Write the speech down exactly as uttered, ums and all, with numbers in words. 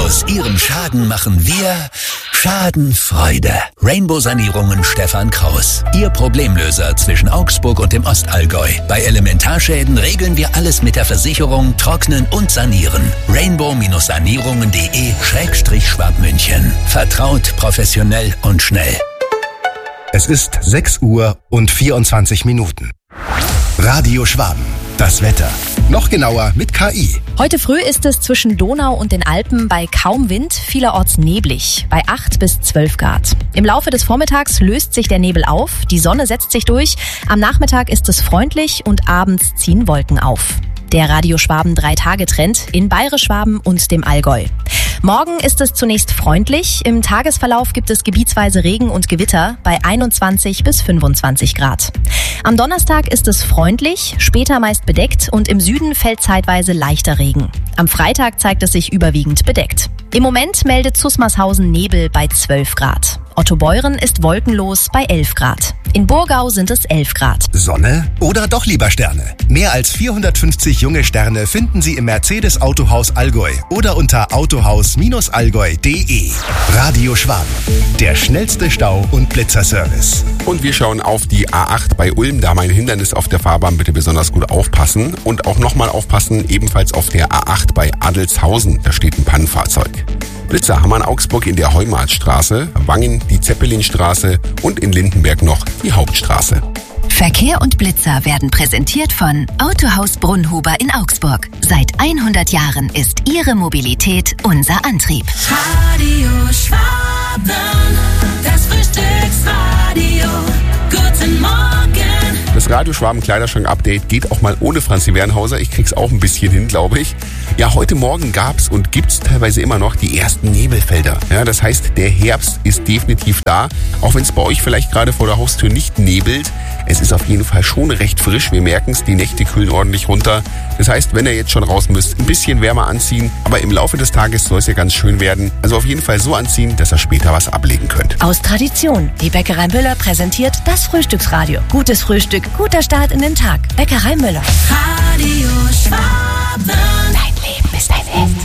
Aus Ihrem Schaden machen wir Schadenfreude. Rainbow Sanierungen Stefan Kraus. Ihr Problemlöser zwischen Augsburg und dem Ostallgäu. Bei Elementarschäden regeln wir alles mit der Versicherung, trocknen und sanieren. Rainbow-Sanierungen.de Schrägstrich Schwabmünchen. Vertraut, professionell und schnell. Es ist sechs Uhr und vierundzwanzig Minuten. Radio Schwaben. Das Wetter. Noch genauer mit K I. Heute früh ist es zwischen Donau und den Alpen bei kaum Wind, vielerorts neblig, bei acht bis zwölf Grad. Im Laufe des Vormittags löst sich der Nebel auf, die Sonne setzt sich durch, am Nachmittag ist es freundlich und abends ziehen Wolken auf. Der Radio Schwaben Drei-Tage-Trend in Bayerisch-Schwaben und dem Allgäu. Morgen ist es zunächst freundlich. Im Tagesverlauf gibt es gebietsweise Regen und Gewitter bei einundzwanzig bis fünfundzwanzig Grad. Am Donnerstag ist es freundlich, später meist bedeckt und im Süden fällt zeitweise leichter Regen. Am Freitag zeigt es sich überwiegend bedeckt. Im Moment meldet Zusmarshausen Nebel bei zwölf Grad. Ottobeuren ist wolkenlos bei elf Grad. In Burgau sind es elf Grad. Sonne oder doch lieber Sterne? Mehr als vierhundertfünfzig junge Sterne finden Sie im Mercedes Autohaus Allgäu oder unter autohaus allgäu punkt de. Radio Schwaben, der schnellste Stau- und Blitzerservice. Und wir schauen auf die A acht bei Ulm. Da mein Hindernis auf der Fahrbahn, bitte besonders gut aufpassen. Und auch nochmal aufpassen, ebenfalls auf der A acht bei Adelshausen. Da steht ein Pannenfahrzeug. Blitzer haben wir in Augsburg in der Heumartstraße, Wangen die Zeppelinstraße und in Lindenberg noch die Hauptstraße. Verkehr und Blitzer werden präsentiert von Autohaus Brunnhuber in Augsburg. Seit hundert Jahren ist Ihre Mobilität unser Antrieb. Radio Schwaben, das Frühstücksradio. Guten Morgen. Das Radio Schwaben Kleiderschrank Update geht auch mal ohne Franzi Wernhauser. Ich krieg's auch ein bisschen hin, glaube ich. Ja, heute Morgen gab's und gibt's teilweise immer noch die ersten Nebelfelder. Ja, das heißt, der Herbst ist definitiv da. Auch wenn es bei euch vielleicht gerade vor der Haustür nicht nebelt. Es ist auf jeden Fall schon recht frisch. Wir merken's, die Nächte kühlen ordentlich runter. Das heißt, wenn ihr jetzt schon raus müsst, ein bisschen wärmer anziehen. Aber im Laufe des Tages soll es ja ganz schön werden. Also auf jeden Fall so anziehen, dass ihr später was ablegen könnt. Aus Tradition. Die Bäckerei Müller präsentiert das Frühstücksradio. Gutes Frühstück, guter Start in den Tag. Bäckerei Müller. Radio Schwaben. Dein Leben ist ein Hit.